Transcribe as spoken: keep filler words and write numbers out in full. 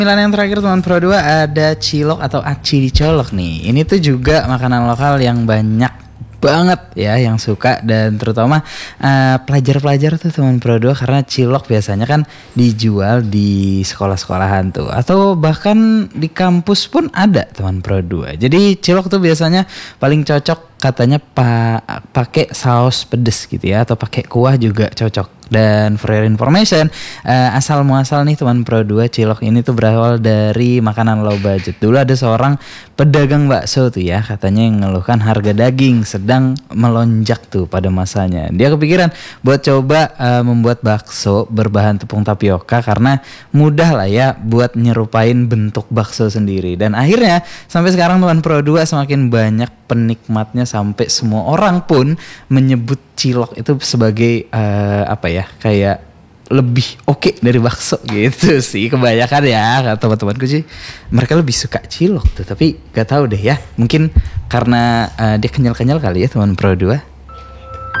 Cemilan yang terakhir teman Pro dua ada cilok atau aci dicolok nih. Ini tuh juga makanan lokal yang banyak banget ya yang suka, dan terutama uh, pelajar-pelajar tuh teman Pro dua, karena cilok biasanya kan dijual di sekolah-sekolahan tuh, atau bahkan di kampus pun ada teman Pro dua. Jadi cilok tuh biasanya paling cocok katanya pa- pakai saus pedes gitu ya, atau pakai kuah juga cocok. Dan for your information, uh, asal muasal nih teman Pro dua, cilok ini tuh berawal dari makanan low budget. Dulu ada seorang pedagang bakso tuh ya, katanya yang mengeluhkan harga daging sedang melonjak tuh pada masanya. Dia kepikiran buat coba uh, membuat bakso berbahan tepung tapioka, karena mudah lah ya buat nyerupain bentuk bakso sendiri. Dan akhirnya sampai sekarang teman Pro dua semakin banyak penikmatnya, sampai semua orang pun menyebut cilok itu sebagai uh, apa ya, kayak lebih oke okay dari bakso gitu sih kebanyakan ya. Teman-temanku sih mereka lebih suka cilok tuh, tapi gak tahu deh ya, mungkin karena uh, dia kenyal-kenyal kali ya teman Pro dua.